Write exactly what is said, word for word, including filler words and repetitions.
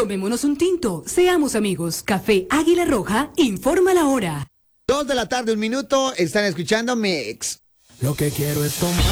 Tomémonos un tinto, seamos amigos. Café Águila Roja, informa la hora. Dos de la tarde, un minuto, están escuchando Mix. Lo que quiero es tomar.